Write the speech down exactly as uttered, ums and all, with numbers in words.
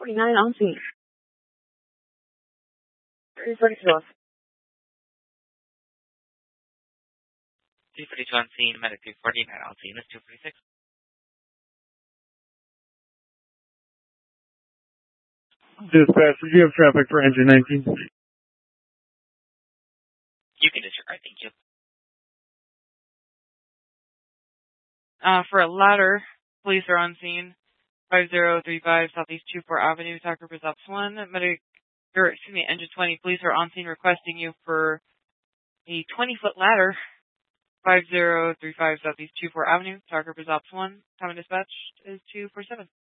forty-nine on scene. three forty-two off. two forty-two on scene, medic three forty-nine on scene, that's two forty-six. Dispatch, do you have traffic for engine nineteen? You can disregard, thank you. Uh, for a ladder, police are on scene. five zero three five Southeast two four Avenue, Tucker Brazos one. Medic, or excuse me, engine twenty, police are on scene requesting you for a twenty-foot ladder. five zero three five Southeast two four Avenue, Tucker Brazos one. Time of dispatch is two forty-seven.